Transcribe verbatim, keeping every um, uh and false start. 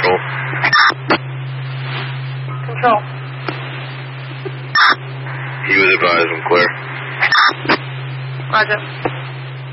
control. Control. He was advised, I'm clear. Roger.